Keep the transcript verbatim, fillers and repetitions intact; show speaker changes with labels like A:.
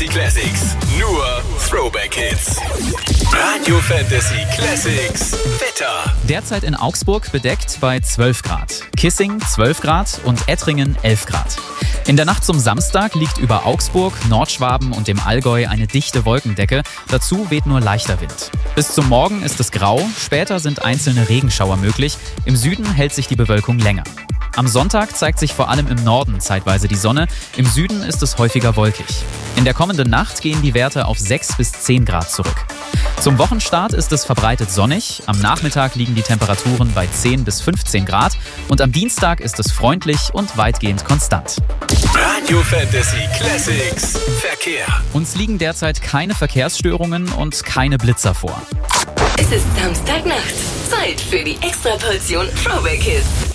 A: Fantasy Classics. Nur Throwback Hits. Radio Fantasy Classics. Wetter.
B: Derzeit in Augsburg bedeckt bei zwölf Grad. Kissing zwölf Grad und Ettringen elf Grad. In der Nacht zum Samstag liegt über Augsburg, Nordschwaben und dem Allgäu eine dichte Wolkendecke. Dazu weht nur leichter Wind. Bis zum Morgen ist es grau, später sind einzelne Regenschauer möglich. Im Süden hält sich die Bewölkung länger. Am Sonntag zeigt sich vor allem im Norden zeitweise die Sonne, im Süden ist es häufiger wolkig. In der kommenden Nacht gehen die Werte auf sechs bis zehn Grad zurück. Zum Wochenstart ist es verbreitet sonnig, am Nachmittag liegen die Temperaturen bei zehn bis fünfzehn Grad und am Dienstag ist es freundlich und weitgehend konstant.
A: Radio Fantasy Classics. Verkehr.
B: Uns liegen derzeit keine Verkehrsstörungen und keine Blitzer vor.
C: Es ist Samstagnacht. Zeit für die Extraportion Throwback Hits.